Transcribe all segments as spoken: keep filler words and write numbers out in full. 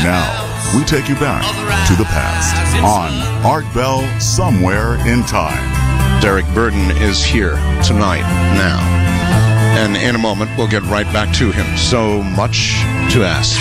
Now, we take you back to the past on Art Bell Somewhere in Time. Eric Burdon is here tonight, now. And in a moment, we'll get right back to him. So much to ask.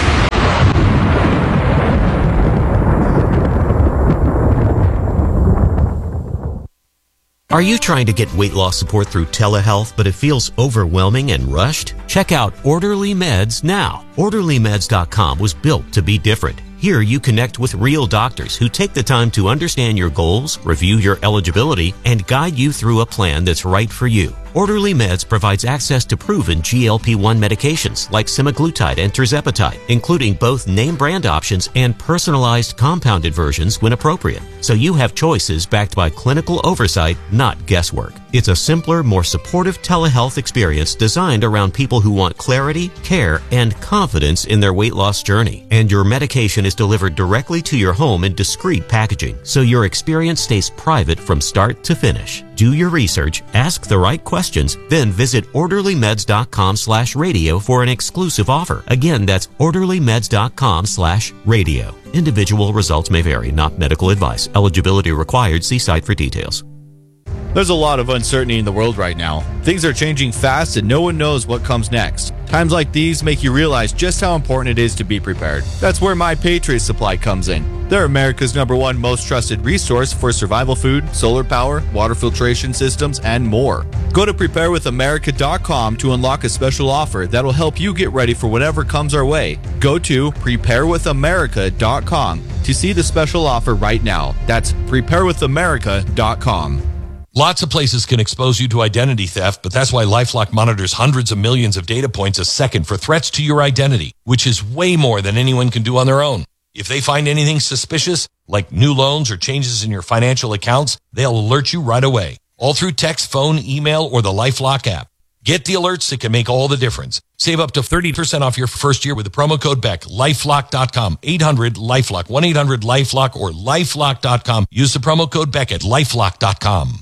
Are you trying to get weight loss support through telehealth, but it feels overwhelming and rushed? Check out Orderly Meds now. Orderly Meds dot com was built to be different. Here you connect with real doctors who take the time to understand your goals, review your eligibility, and guide you through a plan that's right for you. Orderly Meds provides access to proven G L P one medications like semaglutide and tirzepatide, including both name brand options and personalized compounded versions when appropriate. So you have choices backed by clinical oversight, not guesswork. It's a simpler, more supportive telehealth experience designed around people who want clarity, care, and confidence in their weight loss journey. And your medication is delivered directly to your home in discreet packaging, so your experience stays private from start to finish. Do your research, ask the right questions, then visit orderly meds dot com slash radio for an exclusive offer. Again, that's orderly meds dot com slash radio. Individual results may vary, not medical advice. Eligibility required. See site for details. There's a lot of uncertainty in the world right now. Things are changing fast and no one knows what comes next. Times like these make you realize just how important it is to be prepared. That's where My Patriot Supply comes in. They're America's number one most trusted resource for survival food, solar power, water filtration systems, and more. Go to prepare with america dot com to unlock a special offer that'll help you get ready for whatever comes our way. Go to prepare with america dot com to see the special offer right now. That's prepare with america dot com. Lots of places can expose you to identity theft, but that's why LifeLock monitors hundreds of millions of data points a second for threats to your identity, which is way more than anyone can do on their own. If they find anything suspicious, like new loans or changes in your financial accounts, they'll alert you right away, all through text, phone, email, or the LifeLock app. Get the alerts that can make all the difference. Save up to thirty percent off your first year with the promo code Beck. lifelock dot com, eight hundred LifeLock, one eight hundred LifeLock, or lifelock dot com. Use the promo code Beck at lifelock dot com.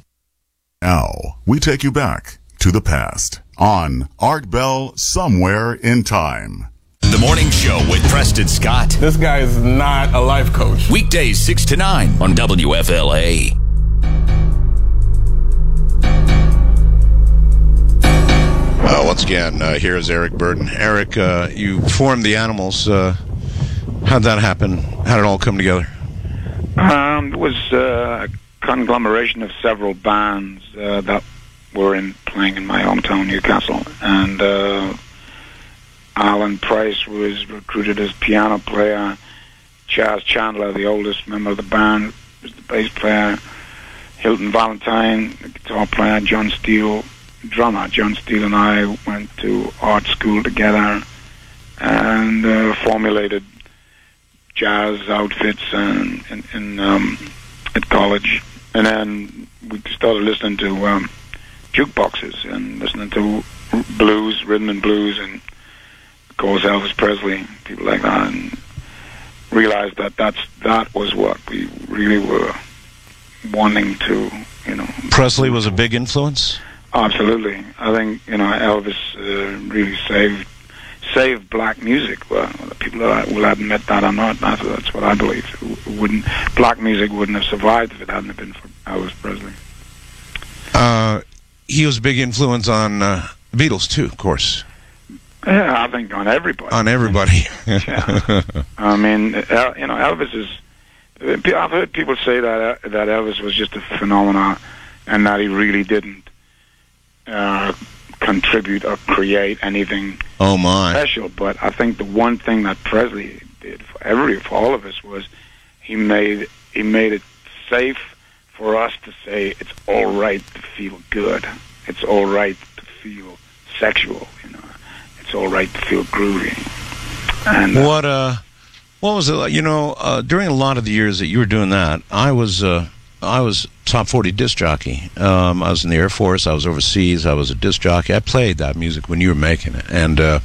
Now, we take you back to the past on Art Bell Somewhere in Time. The Morning Show with Preston Scott. This guy is not a life coach. Weekdays six to nine on W F L A. Uh, once again, uh, here is Eric Burdon. Eric, uh, you formed the Animals. Uh, how'd that happen? How did it all come together? Um, it was uh, a conglomeration of several bands uh, that were in playing in my hometown, Newcastle. And uh, Alan Price was recruited as piano player. Chaz Chandler, the oldest member of the band, was the bass player. Hilton Valentine, the guitar player. John Steele, drummer. John Steele and I went to art school together and uh, formulated jazz outfits and, in, in, um, at college. And then we started listening to um, jukeboxes and listening to blues, rhythm and blues, and of course Elvis Presley, people like that, and realized that that's, that was what we really were wanting to, you know. Presley was a big influence? Absolutely. I think, you know, Elvis uh, really saved saved black music. Well, people will admit that or not. That's, that's what I believe. It wouldn't black music wouldn't have survived if it hadn't been for Elvis Presley. Uh, he was a big influence on uh, the Beatles too, of course. Yeah, I think on everybody. On everybody. Yeah. I mean, El, you know, Elvis is. I've heard people say that uh, that Elvis was just a phenomenon, and that he really didn't uh, contribute or create anything oh my. special. But I think the one thing that Presley did for every for all of us was he made he made it safe for us to say it's all right to feel good. It's all right to feel sexual. You know, it's all right to feel groovy. And uh, what uh, what was it like? You know, uh, during a lot of the years that you were doing that, I was uh, I was top forty disc jockey. Um, I was in the Air Force. I was overseas. I was a disc jockey. I played that music when you were making it, and uh,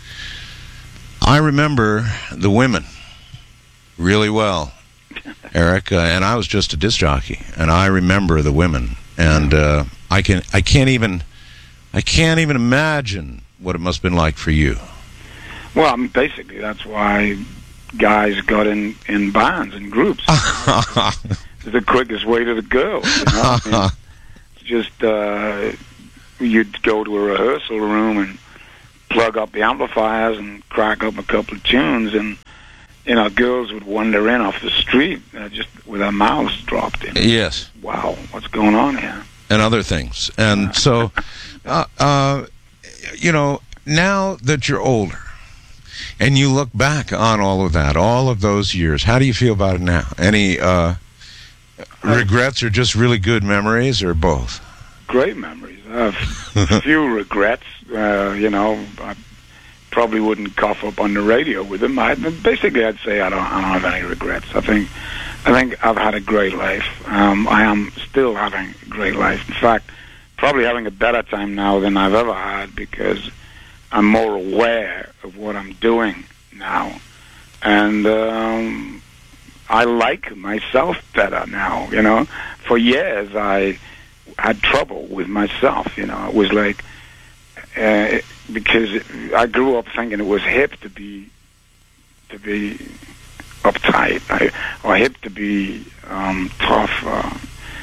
I remember the women really well, Eric. Uh, and I was just a disc jockey, and I remember the women, and uh, I can I can't even I can't even imagine what it must have been like for you. Well, I mean, basically, that's why guys got in, in bands and groups. It's the quickest way to the girls. You know? I mean, just uh, you'd go to a rehearsal room and plug up the amplifiers and crack up a couple of tunes, and you know, girls would wander in off the street uh, just with their mouths dropped in. Yes. Wow, what's going on here? And other things. And so, uh, uh, you know, now that you're older and you look back on all of that, all of those years, how do you feel about it now? Any uh, regrets or just really good memories, or both? Great memories. I have a few regrets. Uh, you know, I probably wouldn't cough up on the radio with them. I, basically, I'd say I don't, I don't have any regrets. I think, I think I've had a great life. Um, I am still having a great life. In fact, probably having a better time now than I've ever had, because I'm more aware of what I'm doing now, and um, I like myself better now. You know, for years I had trouble with myself. You know, it was like. Uh, because I grew up thinking it was hip to be to be uptight, I, or hip to be um, tough, uh,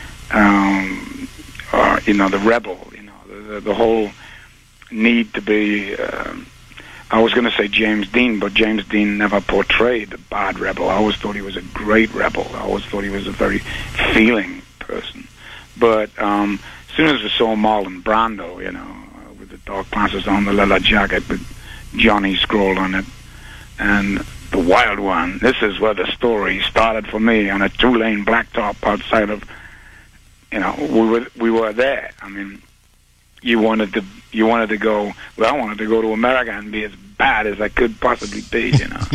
um, or you know, the rebel. You know, the, the, the whole need to be. Uh, I was going to say James Dean, but James Dean never portrayed a bad rebel. I always thought he was a great rebel. I always thought he was a very feeling person. But um, as soon as we saw Marlon Brando, you know. Dark glasses on, the leather jacket with Johnny scrawled on it, and the Wild One. This is where the story started for me, on a two-lane blacktop outside of, you know, we were we were there. I mean, you wanted to you wanted to go. Well, I wanted to go to America and be as bad as I could possibly be. You know,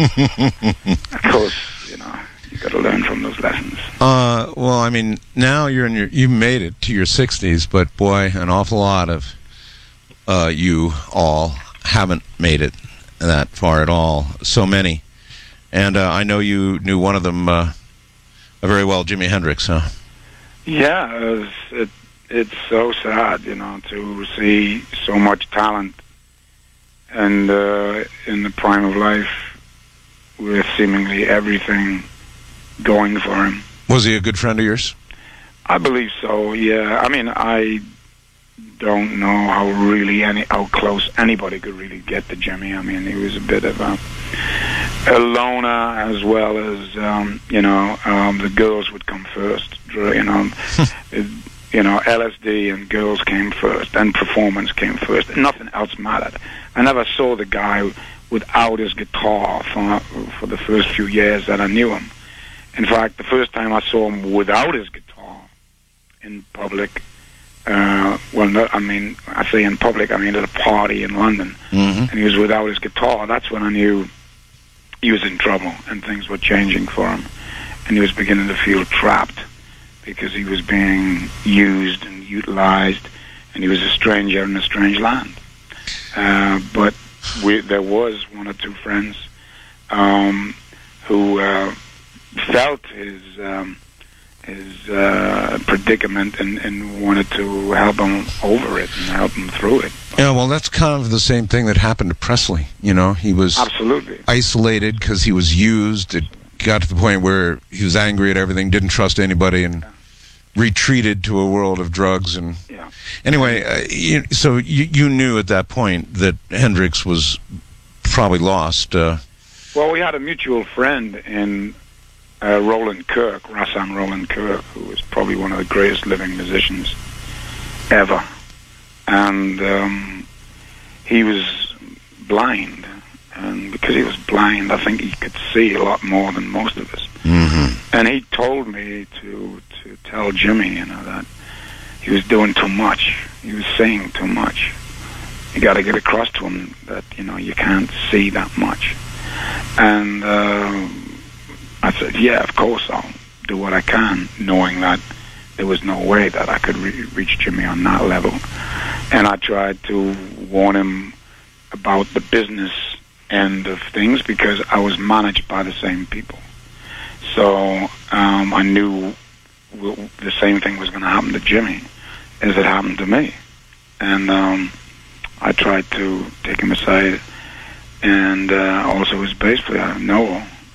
of course, you know, you got to learn from those lessons. Uh, well, I mean, now you're in your you made it to your sixties, but boy, an awful lot of. Uh, you all haven't made it that far at all. So many. And uh, I know you knew one of them uh, very well, Jimi Hendrix, huh? Yeah, it was, it, it's so sad, you know, to see so much talent and uh, in the prime of life with seemingly everything going for him. Was he a good friend of yours? I believe so, yeah. I mean, I... don't know how really any how close anybody could really get to Jimmy. I mean, he was a bit of a, a loner, as well as um, you know, um, the girls would come first. You know, it, you know, L S D and girls came first, and performance came first. Nothing else mattered. I never saw the guy without his guitar for for the first few years that I knew him. In fact, the first time I saw him without his guitar in public. Uh, well, no, I mean, I say in public, I mean at a party in London, mm-hmm. and he was without his guitar. That's when I knew he was in trouble and things were changing for him, and he was beginning to feel trapped because he was being used and utilized, and he was a stranger in a strange land. Uh, but we, there was one or two friends um, who uh, felt his. Um, his uh, predicament and, and wanted to help him over it and help him through it. Yeah, well, that's kind of the same thing that happened to Presley. You know, he was absolutely isolated because he was used. It got to the point where he was angry at everything, didn't trust anybody, and yeah. retreated to a world of drugs. And yeah. Anyway, uh, you, so you, you knew at that point that Hendrix was probably lost. Uh, well, we had a mutual friend in... Uh, Roland Kirk, Rassam Roland Kirk, who was probably one of the greatest living musicians ever. And um, he was blind. And because he was blind, I think he could see a lot more than most of us. Mm-hmm. And he told me to, to tell Jimmy, you know, that he was doing too much. He was saying too much. You got to get across to him that, you know, you can't see that much. And... Uh, I said, yeah, of course I'll do what I can, knowing that there was no way that I could re- reach Jimmy on that level. And I tried to warn him about the business end of things because I was managed by the same people. So um, I knew w- the same thing was going to happen to Jimmy as it happened to me. And um, I tried to take him aside, and uh, also his bass player, Noel.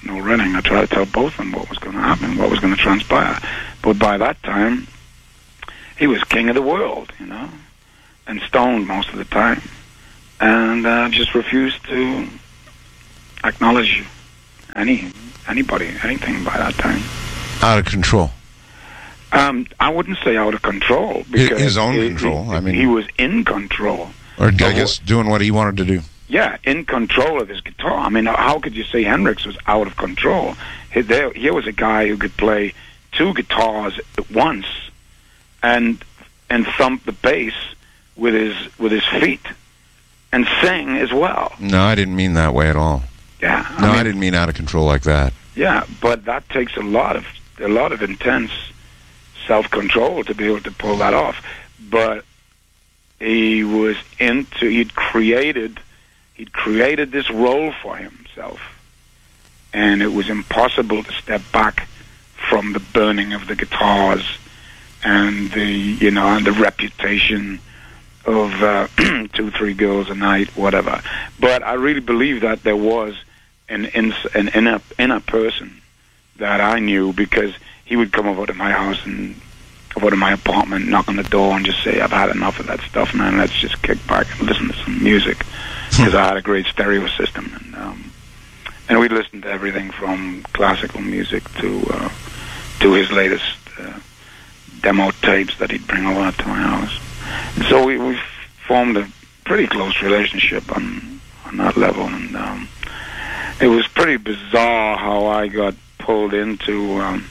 no running. I tried to tell both of them what was going to happen, what was going to transpire. But by that time, he was king of the world, you know, and stoned most of the time, and uh, just refused to acknowledge any anybody, anything by that time. Out of control. Um, I wouldn't say out of control, because his own he, control. He, I mean, he was in control, or I guess doing what he wanted to do. Yeah, in control of his guitar. I mean, how could you say Hendrix was out of control? He, there, here was a guy who could play two guitars at once and and thump the bass with his with his feet and sing as well. No, I didn't mean that way at all. Yeah, no, I, mean, I didn't mean out of control like that. Yeah, but that takes a lot of a lot of intense self-control to be able to pull that off. But he was into he'd created he'd created this role for himself, and it was impossible to step back from the burning of the guitars and the you know and the reputation of uh, two three girls a night, whatever. But I really believe that there was an in, an inner inner person that I knew, because he would come over to my house and over to my apartment, knock on the door, and just say, "I've had enough of that stuff, man. Let's just kick back and listen to some music," because I had a great stereo system, and um, and we'd listen to everything from classical music to uh, to his latest uh, demo tapes that he'd bring over to my house. And so we we formed a pretty close relationship on on that level, and um, it was pretty bizarre how I got pulled into um,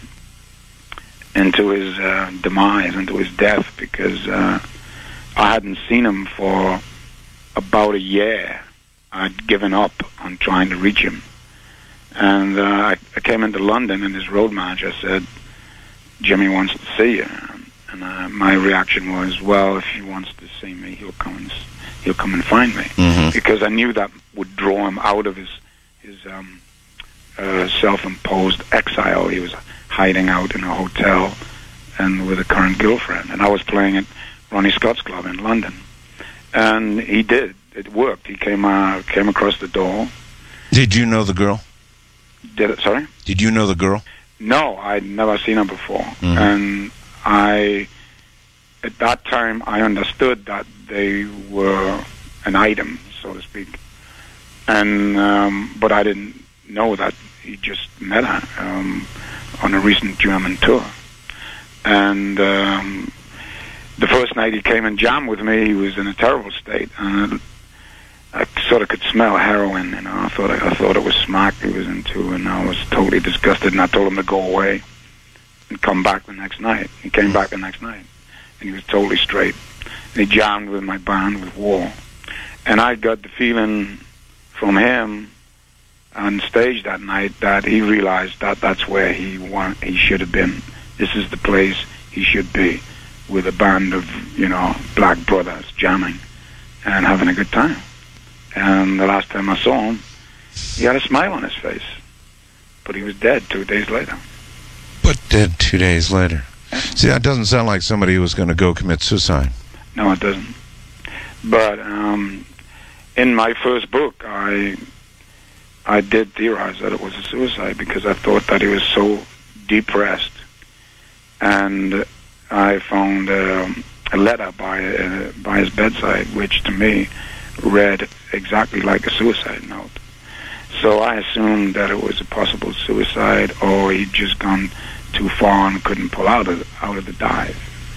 into his uh, demise, into his death, because uh, I hadn't seen him for about a year. I'd given up on trying to reach him, and uh, I, I came into London, and his road manager said, "Jimmy wants to see you." And uh, my reaction was, "Well, if he wants to see me, he'll come and he'll come and find me," mm-hmm. because I knew that would draw him out of his his um, uh, self-imposed exile. He was hiding out in a hotel and with a current girlfriend, and I was playing at Ronnie Scott's club in London, and he did. It worked. He came uh, came across the door. Did you know the girl? Did it? Sorry? Did you know the girl? No, I'd never seen her before, mm-hmm. and I, at that time, I understood that they were an item, so to speak, and um, but I didn't know that he just met her um, on a recent German tour, and um, the first night he came and jammed with me, he was in a terrible state, and I sort of could smell heroin. You know, I thought I thought it was smack he was into, and I was totally disgusted. And I told him to go away and come back the next night. He came back the next night, and he was totally straight. And he jammed with my band, with War, and I got the feeling from him on stage that night that he realized that that's where he want he should have been. This is the place he should be, with a band of you know black brothers jamming and having a good time. And the last time I saw him, he had a smile on his face, but he was dead two days later. But dead two days later. See, that doesn't sound like somebody who was going to go commit suicide. No, it doesn't. But um, in my first book, I I did theorize that it was a suicide, because I thought that he was so depressed. And I found um, a letter by uh, by his bedside, which to me read exactly like a suicide note. So I assumed that it was a possible suicide, or he'd just gone too far and couldn't pull out of out of the dive.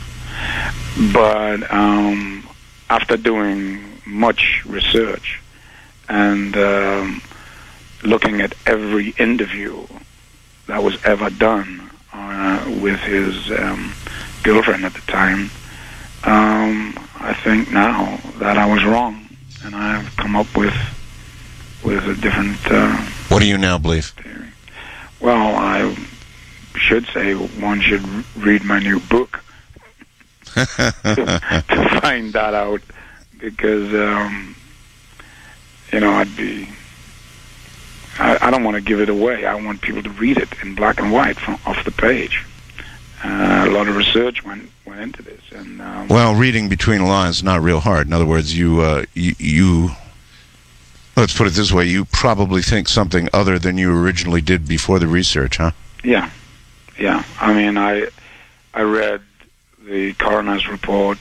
But um, after doing much research and um, looking at every interview that was ever done uh, with his um, girlfriend at the time, um, I think now that I was wrong. And I've come up with with a different. Uh, what do you now believe? Theory. Well, I should say one should read my new book to, to find that out, because um, you know I'd be. I, I don't want to give it away. I want people to read it in black and white from off the page. Uh, a lot of research went went into this, and um, well, reading between the lines is not real hard. In other words, you uh, you, you Let's put it this way. You probably think something other than you originally did before the research, huh? Yeah. Yeah. I mean, I I read the coroner's report,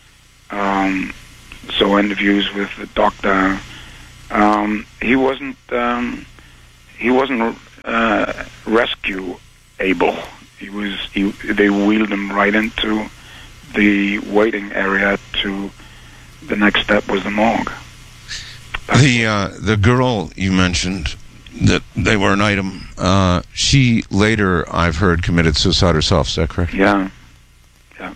um, so interviews with the doctor. Um, he wasn't um, he wasn't uh, rescue able. He was he, they wheeled him right into the waiting area. To the next step was the morgue. That's the uh, the girl you mentioned that they were an item. Uh, she later, I've heard, committed suicide herself. Is that correct? Yeah, yeah.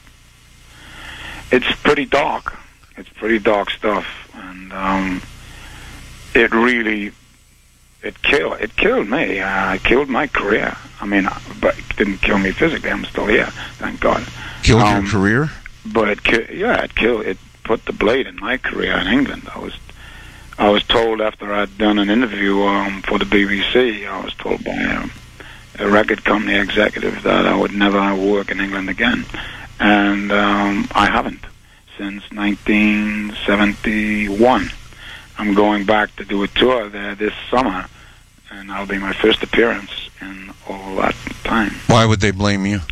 It's pretty dark. It's pretty dark stuff, and um, it really it killed it killed me. Uh, it killed my career. I mean, but it didn't kill me physically. I'm still here, thank God. Killed um, your career? But it ki- yeah, it killed. It put the blade in my career in England. I was I was told after I'd done an interview um, for the B B C. I was told by a, a record company executive that I would never work in England again, and um, I haven't since nineteen seventy-one. I'm going back to do a tour there this summer, and that'll be my first appearance in all that time. Why would they blame you?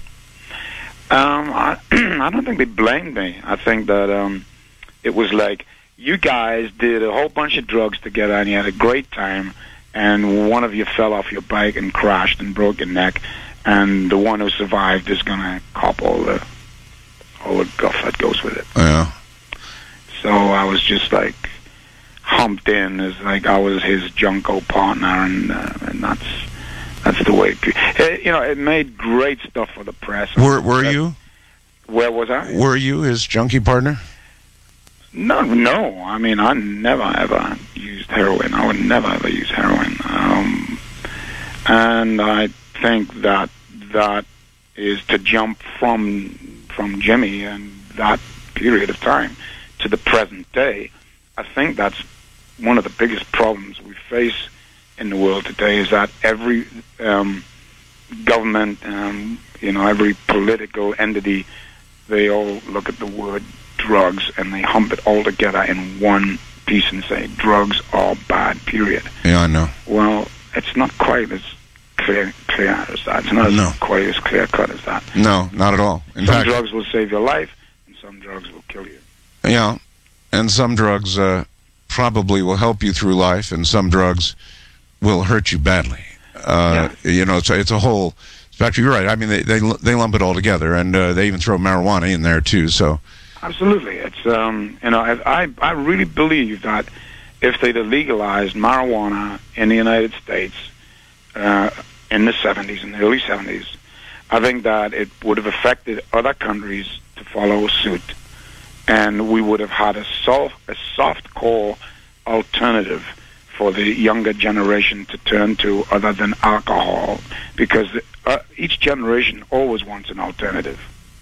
Um, I, I don't think they blamed me. I think that um, it was like, you guys did a whole bunch of drugs together and you had a great time, and one of you fell off your bike and crashed and broke your neck, and the one who survived is going to cop all the all the guff that goes with it. Yeah. So I was just like humped in as like I was his Junko partner, and uh, and that's that's the way. It, you know, it made great stuff for the press. Were Were you? Where was I? Were you his junkie partner? No, no. I mean, I never ever used heroin. I would never ever use heroin. Um, and I think that that is to jump from from Jimmy and that period of time to the present day. I think that's one of the biggest problems we face in the world today, is that every um, government, um, you know, every political entity, they all look at the word drugs and they hump it all together in one piece and say drugs are bad, period. Yeah, I know. Well, it's not quite as clear clear as that. It's not No. as quite as clear cut as that. No, not at all. In some fact, drugs will save your life, and some drugs will kill you. yeah, and some drugs uh, probably will help you through life, and some drugs will hurt you badly. Uh, Yeah. You know, it's a, it's a whole. In fact, you're right. I mean, they they, they lump it all together, and uh, they even throw marijuana in there too. So. Absolutely, it's um, you know, I, I I really believe that if they'd have legalized marijuana in the United States uh, in the seventies, in the early seventies, I think that it would have affected other countries to follow suit, and we would have had a soft a soft core alternative for the younger generation to turn to other than alcohol, because uh, each generation always wants an alternative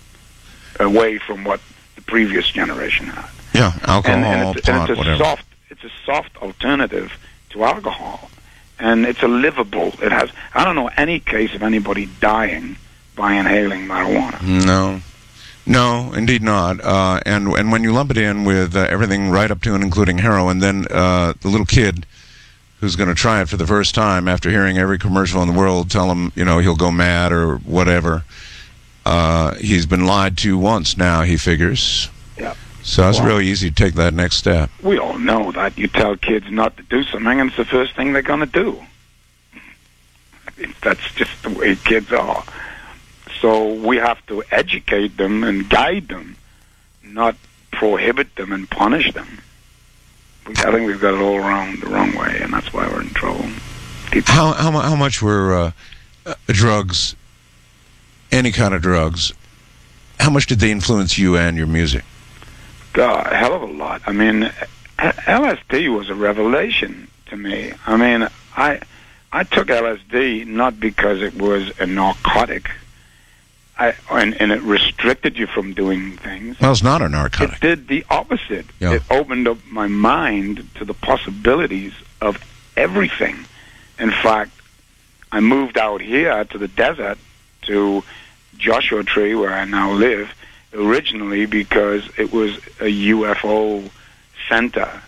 away from what the previous generation had. Yeah, alcohol, and, and it's, pot, and it's a whatever. soft, it's a soft alternative to alcohol, and it's a livable. It has. I don't know any case of anybody dying by inhaling marijuana. No, no, indeed not. Uh, and and when you lump it in with uh, everything right up to and including heroin, then uh, the little kid who's going to try it for the first time after hearing every commercial in the world tell him, you know, he'll go mad or whatever. Uh, he's been lied to once now, he figures. Yeah. So it's Well, really easy to take that next step. We all know that you tell kids not to do something, and it's the first thing they're going to do. I mean, that's just the way kids are. So we have to educate them and guide them, not prohibit them and punish them. We, I think we've got it all around the wrong way, and that's why we're in trouble. People, How how, mu- how much were uh, uh, drugs, any kind of drugs, how much did they influence you and your music? Uh, a hell of a lot. I mean, L S D was a revelation to me. I mean, I I took L S D not because it was a narcotic, I, and, and it restricted you from doing things. Well, it's not a narcotic. It did the opposite. Yeah. It opened up my mind to the possibilities of everything. In fact, I moved out here to the desert, to Joshua Tree, where I now live, originally because it was a U F O center.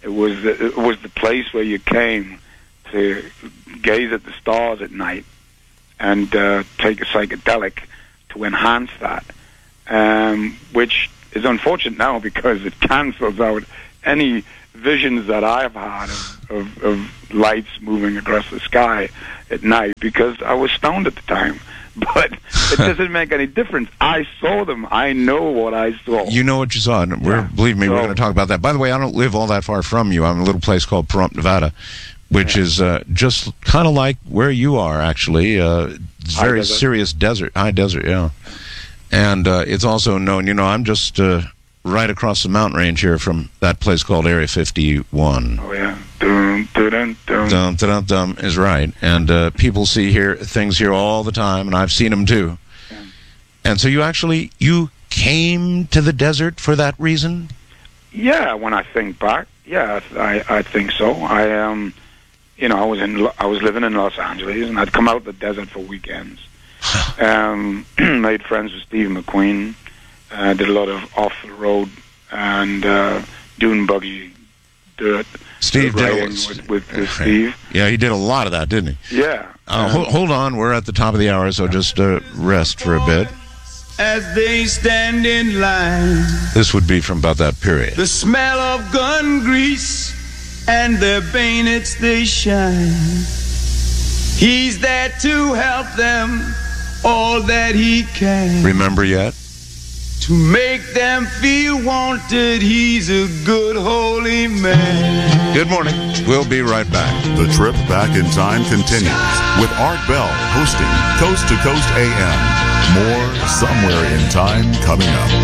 It was the, it was the place where you came to gaze at the stars at night and uh, take a psychedelic to enhance that, um, which is unfortunate now because it cancels out any visions that I've had of, of, of lights moving across the sky at night because I was stoned at the time. But it doesn't make any difference. I saw them. I know what I saw. You know what you saw. And we're, Yeah. believe me, So- we're going to talk about that. By the way, I don't live all that far from you. I'm in a little place called Pahrump, Nevada, which Yeah. is uh, just kind of like where you are, actually. Uh, it's High very desert. serious desert. High desert, yeah. And uh, it's also known, you know, I'm just uh, right across the mountain range here from that place called Area fifty-one. Oh, yeah. Dun, dun, dun, dun. Dum, dum, dum is right. And uh, people see here things here all the time, and I've seen them too. Yeah. And so you actually, you came to the desert for that reason? Yeah, when I think back, yeah, I, I think so. I um, you know, I was in, I was living in Los Angeles, and I'd come out the desert for weekends. um, made friends with Steve McQueen. Uh, did a lot of off the road and uh, dune buggy dirt. Steve did a- riding with, with, with Steve. Yeah, he did a lot of that, didn't he? Yeah. Uh, hold, hold on, we're at the top of the hour, so just uh, rest for a bit. As they stand in line, This would be from about that period. the smell of gun grease and their bayonets they shine. He's there to help them all that he can. Remember yet? To make them feel wanted, he's a good holy man. Good morning. We'll be right back. The trip back in time continues with Art Bell hosting Coast to Coast A M. More Somewhere in Time coming up.